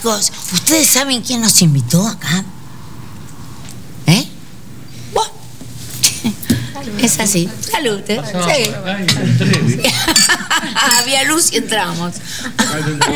chicos, ¿ustedes saben quién nos invitó acá? ¿Eh? Bueno, es así. Salud, ¿eh? Sí. Había luz y entramos.